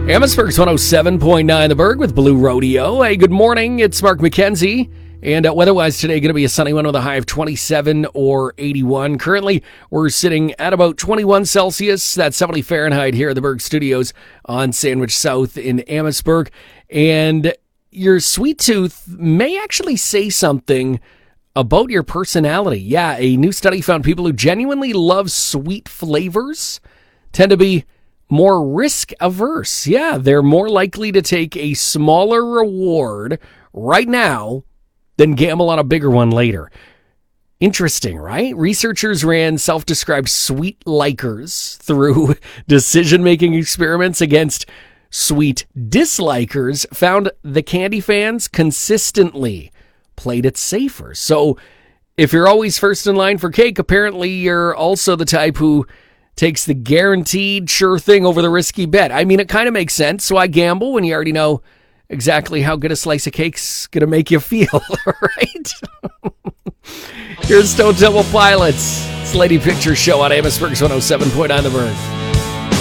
Amherstburg's 107.9 The Berg with Blue Rodeo. Hey, good morning. It's Mark McKenzie. And weather-wise today, going to be a sunny one with a high of 27 or 81. Currently, we're sitting at about 21 Celsius. That's 70 Fahrenheit here at the Berg Studios on Sandwich South in Amherstburg. And your sweet tooth may actually say something about your personality. Yeah, a new study found people who genuinely love sweet flavors tend to be more risk averse. Yeah, they're more likely to take a smaller reward right now than gamble on a bigger one later. Interesting, right? Researchers ran self-described sweet likers through decision-making experiments against sweet dislikers, found the candy fans consistently played it safer. So if you're always first in line for cake, apparently you're also the type who takes the guaranteed sure thing over the risky bet. I mean, it kind of makes sense. So I gamble when you already know exactly how good a slice of cake's going to make you feel, right? Here's Stone Temple Pilots. It's Lady Picture Show on Amherstburg's 107.9 The Berg.